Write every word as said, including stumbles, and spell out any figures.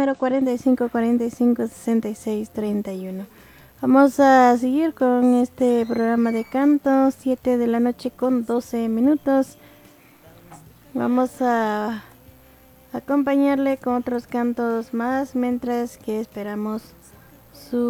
número cuarenta y cinco cuarenta y cinco sesenta y seis treinta y uno. Vamos a seguir con este programa de canto, siete de la noche con doce minutos. Vamos a acompañarle con otros cantos más mientras que esperamos